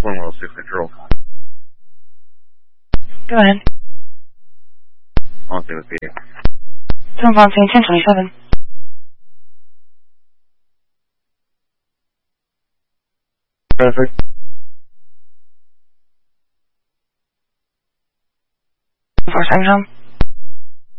Cornwall 6 Control. Go ahead. On scene with Peter. Film on scene 1027. Perfect. First action.